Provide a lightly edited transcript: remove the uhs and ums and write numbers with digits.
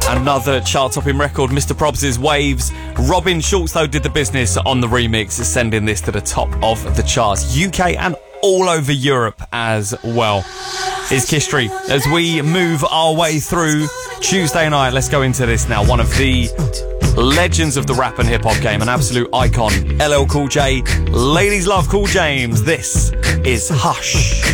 Another chart-topping record, Mr. Probs' Waves. Robin Schulz, though, did the business on the remix, sending this to the top of the charts, UK and all over Europe as well. It's History. As we move our way through Tuesday night, let's go into this now. One of the legends of the rap and hip-hop game, an absolute icon, LL Cool J. Ladies love Cool James. This is Hush.